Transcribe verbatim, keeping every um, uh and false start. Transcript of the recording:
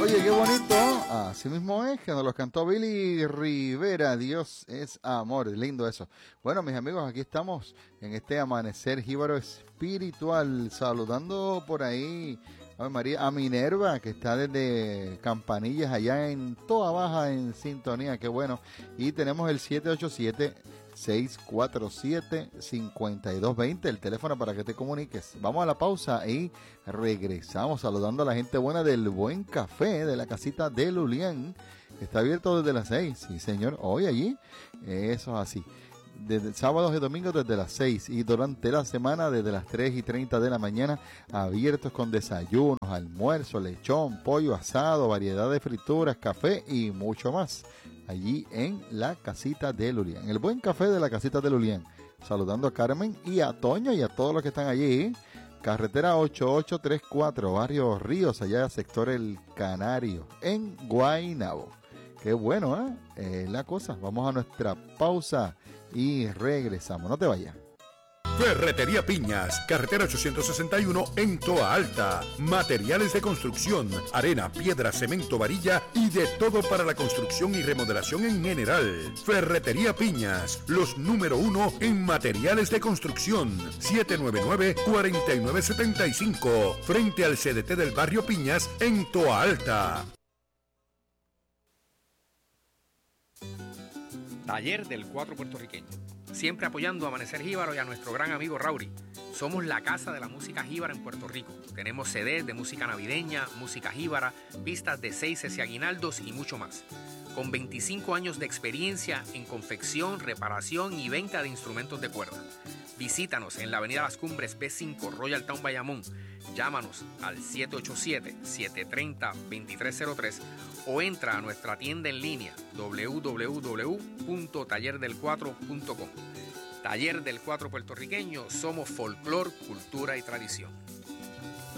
Oye, qué bonito. Así mismo es, que nos los cantó Billy Rivera. Dios es amor. Lindo eso. Bueno, mis amigos, aquí estamos en este amanecer jíbaro espiritual. Saludando por ahí, a María, a Minerva, que está desde Campanillas, allá en Toa Baja, en sintonía. Qué bueno. Y tenemos el siete ocho siete, seis cuatro siete, cinco dos dos cero, el teléfono para que te comuniques. Vamos a la pausa y regresamos saludando a la gente buena del Buen Café de la casita de Lulián, que está abierto desde las seis. Sí, señor, hoy allí, eso es así. Desde sábados y domingos desde las seis y durante la semana desde las tres y treinta de la mañana, abiertos con desayunos, almuerzo, lechón, pollo asado, variedad de frituras, café y mucho más. Allí en la casita de Lulián, el Buen Café de la casita de Lulián. Saludando a Carmen y a Toño y a todos los que están allí. Carretera ocho ocho tres cuatro, Barrio Ríos, allá sector El Canario, en Guaynabo. Qué bueno, ¿eh? Eh, la cosa. Vamos a nuestra pausa y regresamos. No te vayas. Ferretería Piñas, carretera ochocientos sesenta y uno en Toa Alta. Materiales de construcción, arena, piedra, cemento, varilla y de todo para la construcción y remodelación en general. Ferretería Piñas, los número uno en materiales de construcción. siete nueve nueve, cuatro nueve siete cinco, frente al C D T del barrio Piñas en Toa Alta. Taller del Cuatro Puertorriqueño. Siempre apoyando a Amanecer Jíbaro y a nuestro gran amigo Rauri. Somos la casa de la música jíbara en Puerto Rico. Tenemos C Ds de música navideña, música jíbara, pistas de seises y aguinaldos y mucho más. Con veinticinco años de experiencia en confección, reparación y venta de instrumentos de cuerda. Visítanos en la avenida Las Cumbres B cinco, Royal Town, Bayamón. Llámanos al siete ocho siete, siete tres cero, dos tres cero tres o entra a nuestra tienda en línea doble u doble u doble u punto taller del cuatro punto com. Taller del Cuatro Puertorriqueño, somos folclor, cultura y tradición.